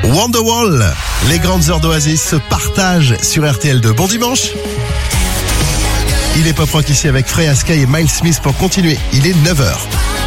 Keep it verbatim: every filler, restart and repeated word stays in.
Wonderwall. Les grandes heures d'Oasis se partagent sur R T L deux. Bon dimanche. Il est pop rock ici avec Freya Sky et Miles Smith pour continuer. Il est neuf heures.